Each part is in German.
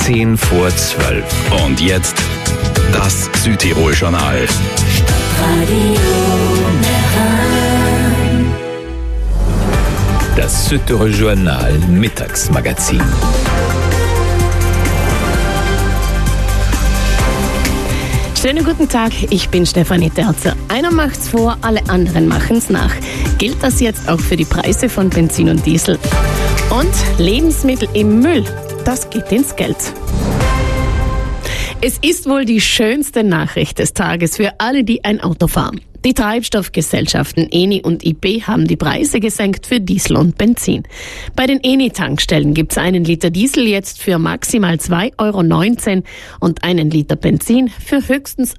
10 vor 12. Und jetzt das Südtirol-Journal. Das Südtirol-Journal Mittagsmagazin. Schönen guten Tag, ich bin Stefanie Terzer. Einer macht's vor, alle anderen machen's nach. Gilt das jetzt auch für die Preise von Benzin und Diesel? Und Lebensmittel im Müll, das geht ins Geld. Es ist wohl die schönste Nachricht des Tages für alle, die ein Auto fahren. Die Treibstoffgesellschaften Eni und IP haben die Preise gesenkt für Diesel und Benzin. Bei den Eni-Tankstellen gibt es einen Liter Diesel jetzt für maximal 2,19 € und einen Liter Benzin für höchstens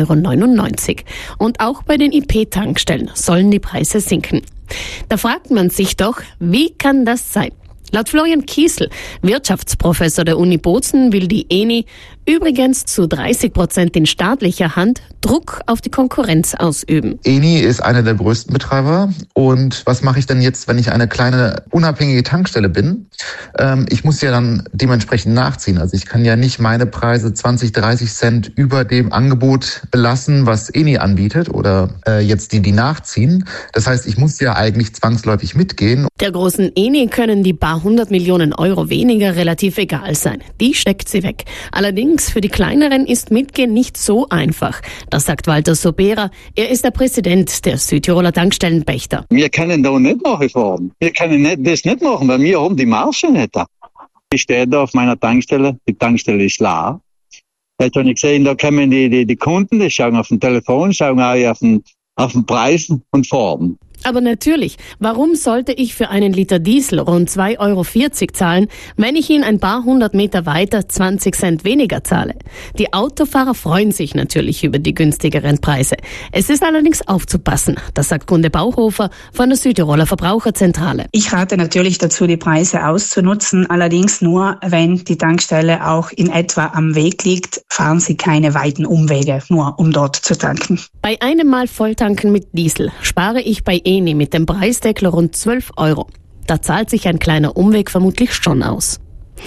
1,99 €. Und auch bei den IP-Tankstellen sollen die Preise sinken. Da fragt man sich doch, wie kann das sein? Laut Florian Kiesel, Wirtschaftsprofessor der Uni Bozen, will die Eni übrigens zu 30% in staatlicher Hand Druck auf die Konkurrenz ausüben. Eni ist einer der größten Betreiber. Und was mache ich denn jetzt, wenn ich eine kleine unabhängige Tankstelle bin? Ich muss ja dann dementsprechend nachziehen. Also ich kann ja nicht meine Preise 20, 30 Cent über dem Angebot belassen, was Eni anbietet oder jetzt die nachziehen. Das heißt, ich muss ja eigentlich zwangsläufig mitgehen. Der großen Eni können die paar 100 Millionen Euro weniger relativ egal sein. Die steckt sie weg. Allerdings für die kleineren ist Mitgehen nicht so einfach. Das sagt Walter Sobera. Er ist der Präsident der Südtiroler Tankstellenpächter. Wir können da nicht nachfahren. Wir können das nicht machen, weil wir haben die Marge nicht. Ich stehe da auf meiner Tankstelle. Die Tankstelle ist leer. Jetzt habe ich gesehen, da kommen die Kunden, die schauen auf dem Telefon, schauen auch auf den Preis und fahren. Aber natürlich, warum sollte ich für einen Liter Diesel rund 2,40 € zahlen, wenn ich ihn ein paar hundert Meter weiter 20 Cent weniger zahle? Die Autofahrer freuen sich natürlich über die günstigeren Preise. Es ist allerdings aufzupassen, das sagt Gunde Bauhofer von der Südtiroler Verbraucherzentrale. Ich rate natürlich dazu, die Preise auszunutzen, allerdings nur, wenn die Tankstelle auch in etwa am Weg liegt, fahren Sie keine weiten Umwege, nur um dort zu tanken. Bei einem Mal Volltanken mit Diesel spare ich bei Eni mit dem Preisdeckel rund 12 €. Da zahlt sich ein kleiner Umweg vermutlich schon aus.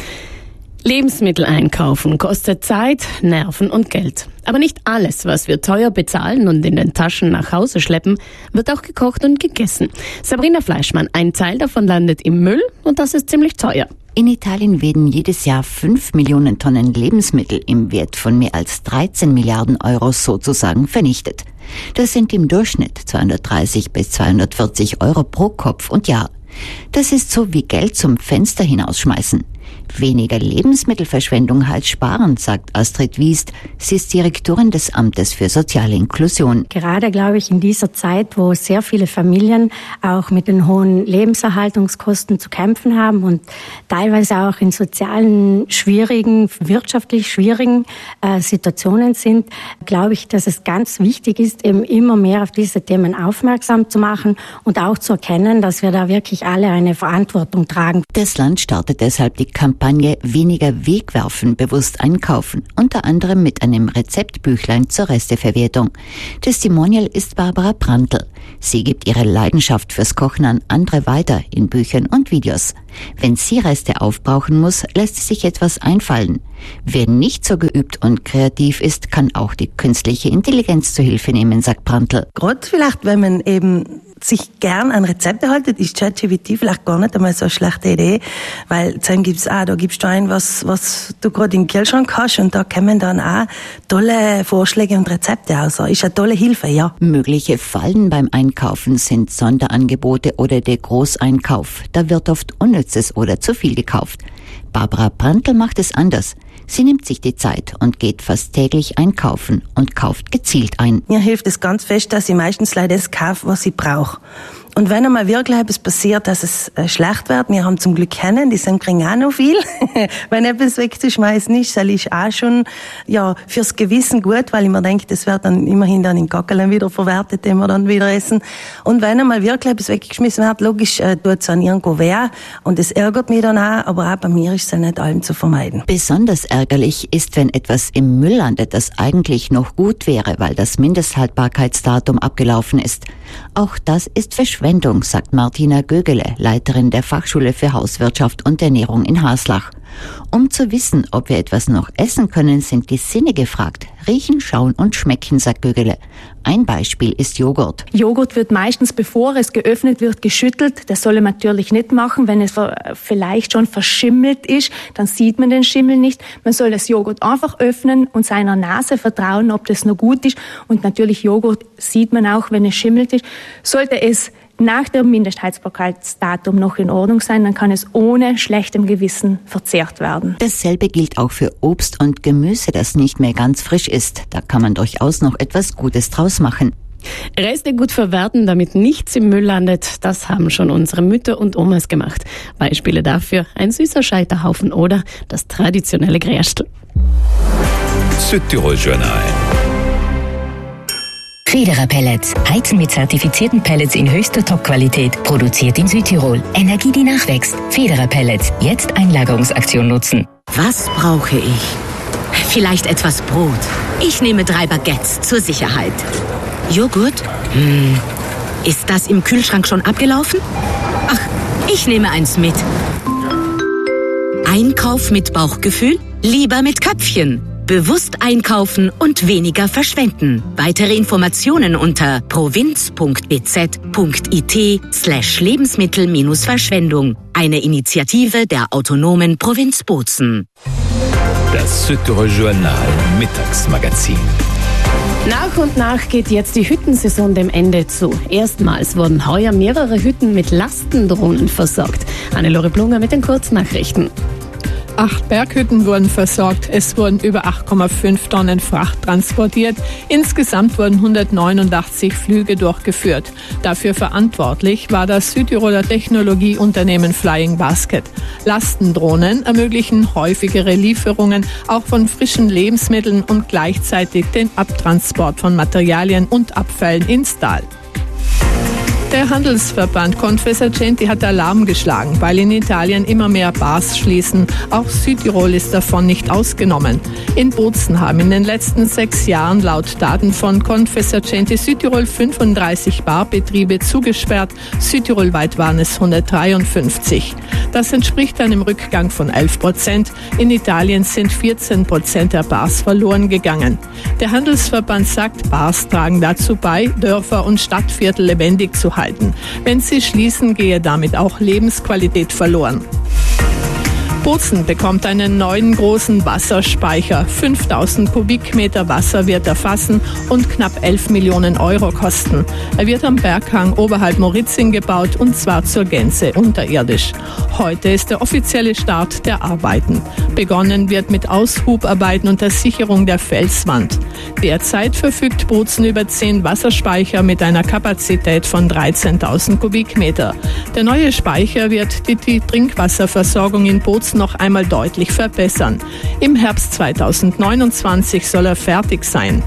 Lebensmittel einkaufen kostet Zeit, Nerven und Geld. Aber nicht alles, was wir teuer bezahlen und in den Taschen nach Hause schleppen, wird auch gekocht und gegessen. Sabrina Fleischmann, ein Teil davon landet im Müll und das ist ziemlich teuer. In Italien werden jedes Jahr 5 Millionen Tonnen Lebensmittel im Wert von mehr als 13 Milliarden € sozusagen vernichtet. Das sind im Durchschnitt 230 bis 240 € pro Kopf und Jahr. Das ist so wie Geld zum Fenster hinausschmeißen. Weniger Lebensmittelverschwendung halt sparen, sagt Astrid Wiest. Sie ist Direktorin des Amtes für soziale Inklusion. Gerade, glaube ich, in dieser Zeit, wo sehr viele Familien auch mit den hohen Lebenserhaltungskosten zu kämpfen haben und teilweise auch in sozialen schwierigen, wirtschaftlich schwierigen Situationen sind, glaube ich, dass es ganz wichtig ist, eben immer mehr auf diese Themen aufmerksam zu machen und auch zu erkennen, dass wir da wirklich alle eine Verantwortung tragen. Das Land startet deshalb die Kampagne Weniger wegwerfen, bewusst einkaufen, unter anderem mit einem Rezeptbüchlein zur Resteverwertung. Testimonial ist Barbara Prantl. Sie gibt ihre Leidenschaft fürs Kochen an andere weiter in Büchern und Videos. Wenn sie Reste aufbrauchen muss, lässt sie sich etwas einfallen. Wer nicht so geübt und kreativ ist, kann auch die künstliche Intelligenz zu Hilfe nehmen, sagt Prantl. Gerade vielleicht, wenn man eben sich gern an Rezepte haltet, ist ChatGPT vielleicht gar nicht einmal so eine schlechte Idee, weil dann gibt's auch, da gibst du ein, was du gerade im Kühlschrank hast und da kommen dann auch tolle Vorschläge und Rezepte raus. Ist eine tolle Hilfe, ja. Mögliche Fallen beim Einkaufen sind Sonderangebote oder der Großeinkauf. Da wird oft Unnützes oder zu viel gekauft. Barbara Prantl macht es anders. Sie nimmt sich die Zeit und geht fast täglich einkaufen und kauft gezielt ein. Mir hilft es ganz fest, dass ich meistens leider das kaufe, was ich brauche. Und wenn einmal wirklich etwas passiert, dass es schlecht wird, wir haben zum Glück kennen, die kriegen auch noch viel. Wenn etwas wegzuschmeißen ist, das ist auch schon, ja, fürs Gewissen gut, weil ich mir denke, das wird dann immerhin dann in Kackeln wieder verwertet, den wir dann wieder essen. Und wenn einmal wirklich etwas weggeschmissen wird, logisch, tut es an irgendwo weh. Und es ärgert mich dann auch, aber auch bei mir ist es nicht allem zu vermeiden. Besonders ärgerlich ist, wenn etwas im Müll landet, das eigentlich noch gut wäre, weil das Mindesthaltbarkeitsdatum abgelaufen ist. Auch das ist Verschwendung, sagt Martina Gögele, Leiterin der Fachschule für Hauswirtschaft und Ernährung in Haslach. Um zu wissen, ob wir etwas noch essen können, sind die Sinne gefragt. Riechen, schauen und schmecken, sagt Gögele. Ein Beispiel ist Joghurt. Joghurt wird meistens, bevor es geöffnet wird, geschüttelt. Das soll man natürlich nicht machen. Wenn es vielleicht schon verschimmelt ist, dann sieht man den Schimmel nicht. Man soll das Joghurt einfach öffnen und seiner Nase vertrauen, ob das noch gut ist. Und natürlich Joghurt sieht man auch, wenn es schimmelt ist. Sollte es nach dem Mindesthaltbarkeitsdatum noch in Ordnung sein, dann kann es ohne schlechtem Gewissen verzehrt werden. Dasselbe gilt auch für Obst und Gemüse, das nicht mehr ganz frisch ist. Da kann man durchaus noch etwas Gutes draus machen. Reste gut verwerten, damit nichts im Müll landet, das haben schon unsere Mütter und Omas gemacht. Beispiele dafür: ein süßer Scheiterhaufen oder das traditionelle Gräschtl. Südtirol Journal. Federer Pellets. Heizen mit zertifizierten Pellets in höchster Top-Qualität. Produziert in Südtirol. Energie, die nachwächst. Federer Pellets. Jetzt Einlagerungsaktion nutzen. Was brauche ich? Vielleicht etwas Brot. Ich nehme 3 Baguettes zur Sicherheit. Joghurt? Ist das im Kühlschrank schon abgelaufen? Ach, ich nehme eins mit. Einkauf mit Bauchgefühl? Lieber mit Köpfchen. Bewusst einkaufen und weniger verschwenden. Weitere Informationen unter provinz.bz.it/Lebensmittel-Verschwendung. Eine Initiative der autonomen Provinz Bozen. Das Südtirol Journal Mittagsmagazin. Nach und nach geht jetzt die Hüttensaison dem Ende zu. Erstmals wurden heuer mehrere Hütten mit Lastendrohnen versorgt. Annelore Blunger mit den Kurznachrichten. 8 Berghütten wurden versorgt. Es wurden über 8,5 Tonnen Fracht transportiert. Insgesamt wurden 189 Flüge durchgeführt. Dafür verantwortlich war das Südtiroler Technologieunternehmen Flying Basket. Lastendrohnen ermöglichen häufigere Lieferungen, auch von frischen Lebensmitteln und gleichzeitig den Abtransport von Materialien und Abfällen ins Tal. Der Handelsverband Confesercenti hat Alarm geschlagen, weil in Italien immer mehr Bars schließen. Auch Südtirol ist davon nicht ausgenommen. In Bozen haben in den letzten 6 Jahren laut Daten von Confesercenti Südtirol 35 Barbetriebe zugesperrt. Südtirolweit waren es 153. Das entspricht einem Rückgang von 11%. In Italien sind 14% der Bars verloren gegangen. Der Handelsverband sagt, Bars tragen dazu bei, Dörfer und Stadtviertel lebendig zu halten. Wenn sie schließen, gehe damit auch Lebensqualität verloren. Bozen bekommt einen neuen großen Wasserspeicher. 5000 Kubikmeter Wasser wird er fassen und knapp 11 Millionen Euro kosten. Er wird am Berghang oberhalb Moritzing gebaut und zwar zur Gänze unterirdisch. Heute ist der offizielle Start der Arbeiten. Begonnen wird mit Aushubarbeiten und der Sicherung der Felswand. Derzeit verfügt Bozen über 10 Wasserspeicher mit einer Kapazität von 13.000 Kubikmeter. Der neue Speicher wird die Trinkwasserversorgung in Bozen noch einmal deutlich verbessern. Im Herbst 2029 soll er fertig sein.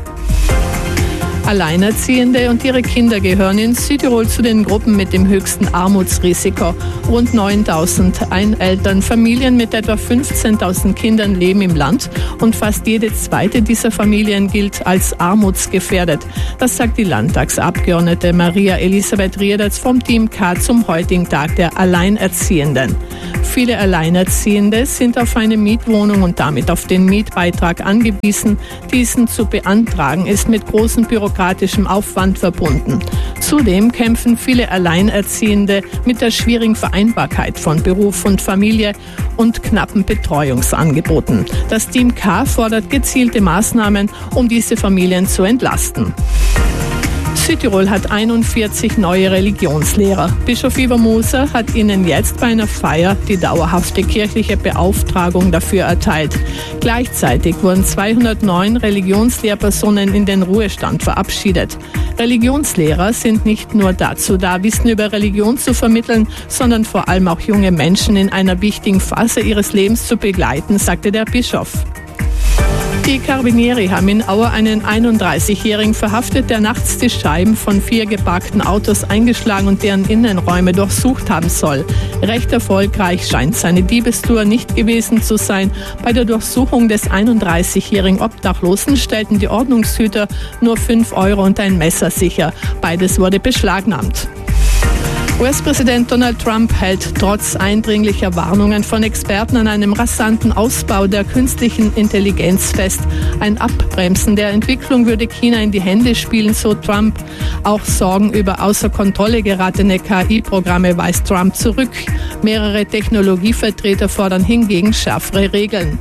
Alleinerziehende und ihre Kinder gehören in Südtirol zu den Gruppen mit dem höchsten Armutsrisiko. Rund 9.000 Einelternfamilien mit etwa 15.000 Kindern leben im Land und fast jede zweite dieser Familien gilt als armutsgefährdet. Das sagt die Landtagsabgeordnete Maria Elisabeth Rierdatz vom Team K zum heutigen Tag der Alleinerziehenden. Viele Alleinerziehende sind auf eine Mietwohnung und damit auf den Mietbeitrag angewiesen. Diesen zu beantragen ist mit großem bürokratischem Aufwand verbunden. Zudem kämpfen viele Alleinerziehende mit der schwierigen Vereinbarkeit von Beruf und Familie und knappen Betreuungsangeboten. Das Team K fordert gezielte Maßnahmen, um diese Familien zu entlasten. Südtirol hat 41 neue Religionslehrer. Bischof Ivo Moser hat ihnen jetzt bei einer Feier die dauerhafte kirchliche Beauftragung dafür erteilt. Gleichzeitig wurden 209 Religionslehrpersonen in den Ruhestand verabschiedet. Religionslehrer sind nicht nur dazu da, Wissen über Religion zu vermitteln, sondern vor allem auch junge Menschen in einer wichtigen Phase ihres Lebens zu begleiten, sagte der Bischof. Die Carabinieri haben in Auer einen 31-Jährigen verhaftet, der nachts die Scheiben von 4 geparkten Autos eingeschlagen und deren Innenräume durchsucht haben soll. Recht erfolgreich scheint seine Diebestour nicht gewesen zu sein. Bei der Durchsuchung des 31-jährigen Obdachlosen stellten die Ordnungshüter nur 5 Euro und ein Messer sicher. Beides wurde beschlagnahmt. US-Präsident Donald Trump hält trotz eindringlicher Warnungen von Experten an einem rasanten Ausbau der künstlichen Intelligenz fest. Ein Abbremsen der Entwicklung würde China in die Hände spielen, so Trump. Auch Sorgen über außer Kontrolle geratene KI-Programme weist Trump zurück. Mehrere Technologievertreter fordern hingegen schärfere Regeln.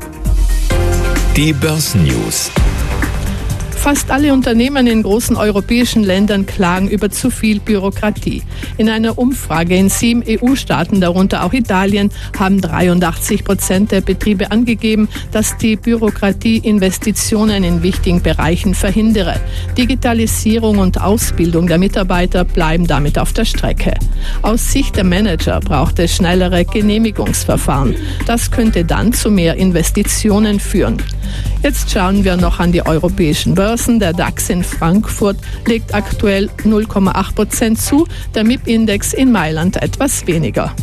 Die Börsennews. Fast alle Unternehmen in großen europäischen Ländern klagen über zu viel Bürokratie. In einer Umfrage in 7 EU-Staaten, darunter auch Italien, haben 83% der Betriebe angegeben, dass die Bürokratie Investitionen in wichtigen Bereichen verhindere. Digitalisierung und Ausbildung der Mitarbeiter bleiben damit auf der Strecke. Aus Sicht der Manager braucht es schnellere Genehmigungsverfahren. Das könnte dann zu mehr Investitionen führen. Jetzt schauen wir noch an die europäischen Börsen. Der DAX in Frankfurt legt aktuell 0,8% zu, der MIP-Index in Mailand etwas weniger.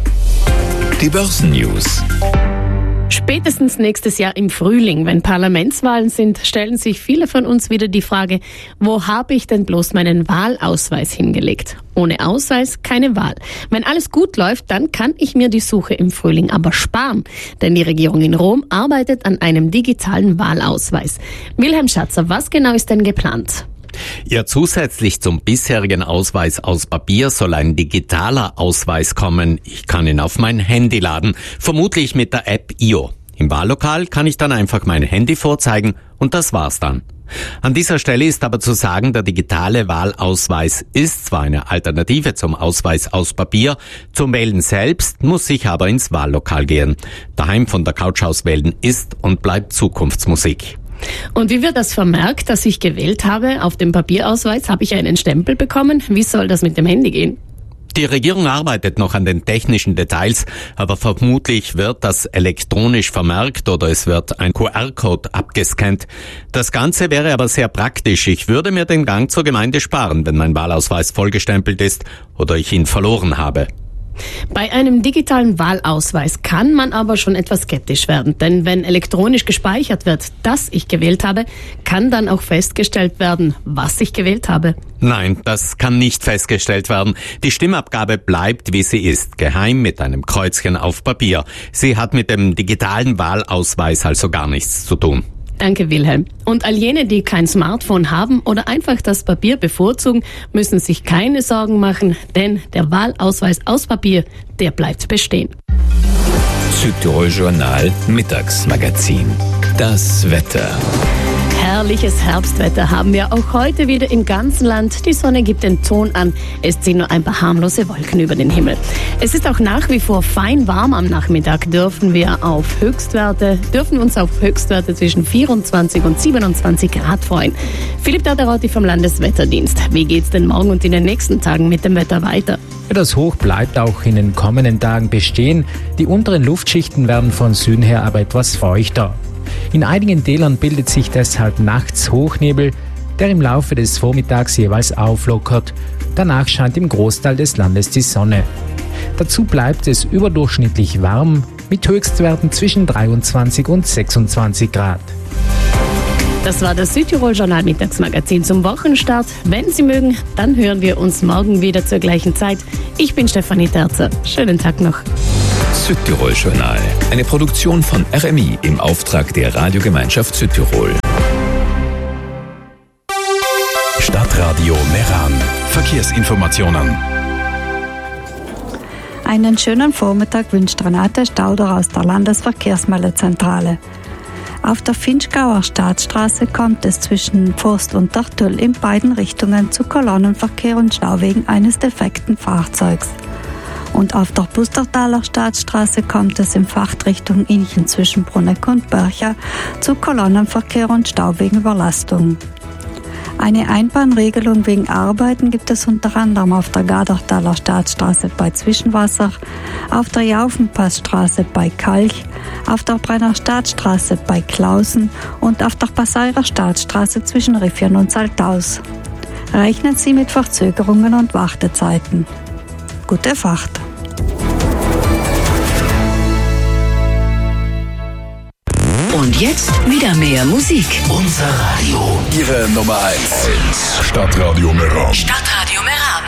Die Börsennews. Spätestens nächstes Jahr im Frühling, wenn Parlamentswahlen sind, stellen sich viele von uns wieder die Frage, wo habe ich denn bloß meinen Wahlausweis hingelegt? Ohne Ausweis keine Wahl. Wenn alles gut läuft, dann kann ich mir die Suche im Frühling aber sparen. Denn die Regierung in Rom arbeitet an einem digitalen Wahlausweis. Wilhelm Schatzer, was genau ist denn geplant? Ja, zusätzlich zum bisherigen Ausweis aus Papier soll ein digitaler Ausweis kommen. Ich kann ihn auf mein Handy laden, vermutlich mit der App IO. Im Wahllokal kann ich dann einfach mein Handy vorzeigen und das war's dann. An dieser Stelle ist aber zu sagen, der digitale Wahlausweis ist zwar eine Alternative zum Ausweis aus Papier, zum Wählen selbst muss ich aber ins Wahllokal gehen. Daheim von der Couch aus wählen ist und bleibt Zukunftsmusik. Und wie wird das vermerkt, dass ich gewählt habe? Auf dem Papierausweis habe ich einen Stempel bekommen. Wie soll das mit dem Handy gehen? Die Regierung arbeitet noch an den technischen Details, aber vermutlich wird das elektronisch vermerkt oder es wird ein QR-Code abgescannt. Das Ganze wäre aber sehr praktisch. Ich würde mir den Gang zur Gemeinde sparen, wenn mein Wahlausweis vollgestempelt ist oder ich ihn verloren habe. Bei einem digitalen Wahlausweis kann man aber schon etwas skeptisch werden, denn wenn elektronisch gespeichert wird, dass ich gewählt habe, kann dann auch festgestellt werden, was ich gewählt habe. Nein, das kann nicht festgestellt werden. Die Stimmabgabe bleibt, wie sie ist, geheim mit einem Kreuzchen auf Papier. Sie hat mit dem digitalen Wahlausweis also gar nichts zu tun. Danke, Wilhelm. Und all jene, die kein Smartphone haben oder einfach das Papier bevorzugen, müssen sich keine Sorgen machen, denn der Wahlausweis aus Papier, der bleibt bestehen. Südtirol Journal Mittagsmagazin. Das Wetter. Herrliches Herbstwetter haben wir auch heute wieder im ganzen Land. Die Sonne gibt den Ton an. Es ziehen nur ein paar harmlose Wolken über den Himmel. Es ist auch nach wie vor fein warm am Nachmittag. Dürfen uns auf Höchstwerte zwischen 24 und 27 Grad freuen. Philipp Daderotti vom Landeswetterdienst. Wie geht's denn morgen und in den nächsten Tagen mit dem Wetter weiter? Das Hoch bleibt auch in den kommenden Tagen bestehen. Die unteren Luftschichten werden von Süden her aber etwas feuchter. In einigen Tälern bildet sich deshalb nachts Hochnebel, der im Laufe des Vormittags jeweils auflockert. Danach scheint im Großteil des Landes die Sonne. Dazu bleibt es überdurchschnittlich warm mit Höchstwerten zwischen 23 und 26 Grad. Das war das Südtirol-Journal Mittagsmagazin zum Wochenstart. Wenn Sie mögen, dann hören wir uns morgen wieder zur gleichen Zeit. Ich bin Stefanie Terzer. Schönen Tag noch. Südtirol Journal, eine Produktion von RMI im Auftrag der Radiogemeinschaft Südtirol. Stadtradio Meran. Verkehrsinformationen. Einen schönen Vormittag wünscht Renate Stauder aus der Landesverkehrsmeldezentrale. Auf der Finchgauer Staatsstraße kommt es zwischen Forst und Dartüll in beiden Richtungen zu Kolonnenverkehr und Stau wegen eines defekten Fahrzeugs. Und auf der Pustertaler Staatsstraße kommt es in Fahrtrichtung Inchen zwischen Bruneck und Börcher zu Kolonnenverkehr und Stau wegen Überlastung. Eine Einbahnregelung wegen Arbeiten gibt es unter anderem auf der Gadertaler Staatsstraße bei Zwischenwasser, auf der Jaufenpassstraße bei Kalch, auf der Brenner Staatsstraße bei Klausen und auf der Passairer Staatsstraße zwischen Riffion und Saltaus. Rechnen Sie mit Verzögerungen und Wartezeiten. Gute Fahrt! Und jetzt wieder mehr Musik. Unser Radio. Ihre Nummer 1. Stadtradio Meran. Stadtradio Meran.